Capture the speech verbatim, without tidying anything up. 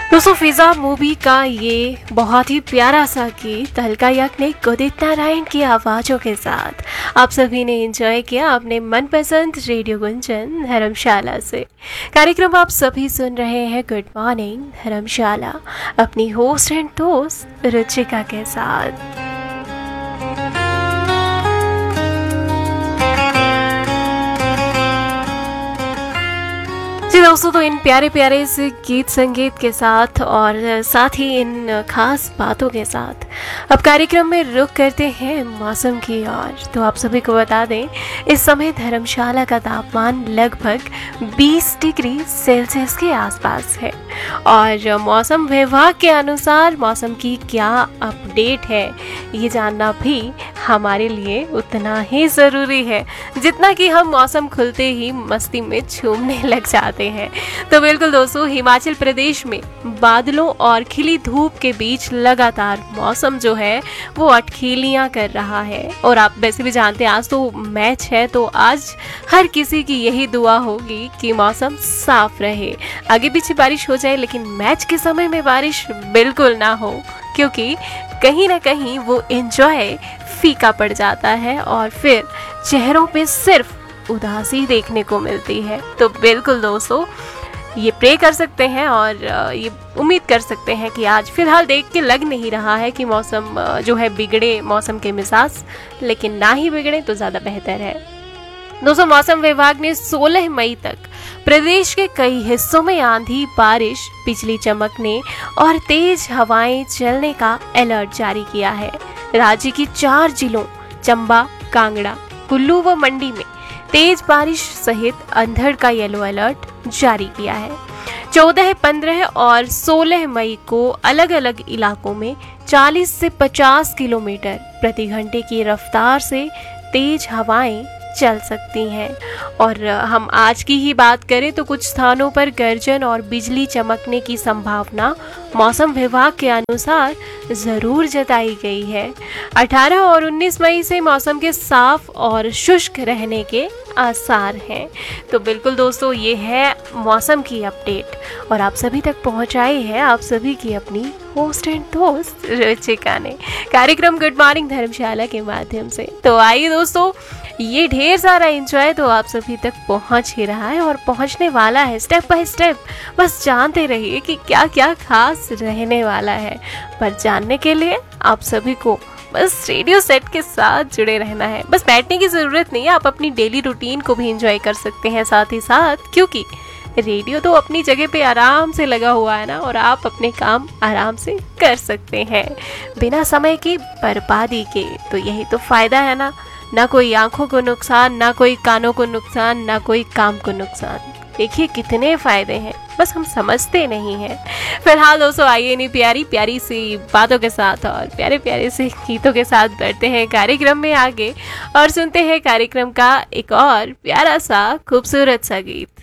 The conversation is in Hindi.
दोस्तों फिजा मूवी का ये बहुत ही प्यारा सा गीत अलका याग्निक उदित नारायण की आवाज़ों के साथ आप सभी ने एंजॉय किया अपने मनपसंद रेडियो गुंजन धर्मशाला से। कार्यक्रम आप सभी सुन रहे हैं गुड मॉर्निंग धर्मशाला अपनी होस्ट एंड दोस्त रुचिका के साथ। जी दोस्तों, तो इन प्यारे प्यारे से गीत संगीत के साथ और साथ ही इन खास बातों के साथ अब कार्यक्रम में रुक करते हैं मौसम की ओर। तो आप सभी को बता दें इस समय धर्मशाला का तापमान लगभग बीस डिग्री सेल्सियस के आसपास है और मौसम विभाग के अनुसार मौसम की क्या अपडेट है ये जानना भी हमारे लिए उतना ही ज़रूरी है जितना कि हम मौसम खुलते ही मस्ती में झूमने लग जाते हैं। तो बिल्कुल दोस्तों, हिमाचल प्रदेश में बादलों और खिली धूप के बीच लगातार मौसम जो है वो अटखेलियां कर रहा है। और आप वैसे भी जानते हैं आज तो मैच है, तो आज हर किसी की यही दुआ होगी कि मौसम साफ रहे, आगे पीछे बारिश हो जाए लेकिन मैच के समय में बारिश बिल्कुल ना हो, क्योंकि कहीं ना कहीं वो एंजॉय फीका पड़ जाता है और फिर चेहरों पे सिर्फ उदासी देखने को मिलती है। तो बिल्कुल दोस्तों, ये प्रे कर सकते हैं और ये उम्मीद कर सकते हैं कि आज फिलहाल देख के लग नहीं रहा है कि मौसम जो है बिगड़े मौसम के मिजाज, लेकिन ना ही बिगड़े तो ज़्यादा बेहतर है। दोस्तों, मौसम विभाग ने सोलह मई तक प्रदेश के कई हिस्सों में आंधी, बारिश, बिजली चमकने और तेज हवाएं चलने का अलर्ट जारी किया है। राज्य की चार जिलों चंबा, कांगड़ा, कुल्लू व मंडी में तेज बारिश सहित अंधड़ का येलो अलर्ट जारी किया है। चौदह, पंद्रह और सोलह मई को अलग अलग इलाकों में चालीस से पचास किलोमीटर प्रति घंटे की रफ्तार से तेज हवाएं चल सकती हैं। और हम आज की ही बात करें तो कुछ स्थानों पर गर्जन और बिजली चमकने की संभावना मौसम विभाग के अनुसार ज़रूर जताई गई है। अठारह और उन्नीस मई से मौसम के साफ और शुष्क रहने के आसार हैं। तो बिल्कुल दोस्तों, ये है मौसम की अपडेट और आप सभी तक पहुंचाई है आप सभी की अपनी होस्ट एंड दोस्त रुचिका ने कार्यक्रम गुड मॉर्निंग धर्मशाला के माध्यम से। तो आइए दोस्तों, ये ढेर सारा एंजॉय तो आप सभी तक पहुंच ही रहा है और पहुंचने वाला है स्टेप बाय स्टेप। बस जानते रहिए कि क्या क्या खास रहने वाला है, पर जानने के लिए आप सभी को बस रेडियो सेट के साथ जुड़े रहना है। बस बैठने की ज़रूरत नहीं है, आप अपनी डेली रूटीन को भी एंजॉय कर सकते हैं साथ ही साथ, क्योंकि रेडियो तो अपनी जगह पे आराम से लगा हुआ है ना, और आप अपने काम आराम से कर सकते हैं बिना समय की बर्बादी के। तो यही तो फ़ायदा है ना, ना कोई आंखों को नुकसान, ना कोई कानों को नुकसान, ना कोई काम को नुकसान। देखिए कितने फायदे हैं, बस हम समझते नहीं हैं। फिलहाल दोस्तों, आइए नहीं प्यारी प्यारी सी बातों के साथ और प्यारे प्यारे से गीतों के साथ बढ़ते हैं कार्यक्रम में आगे और सुनते हैं कार्यक्रम का एक और प्यारा सा खूबसूरत सा गीत।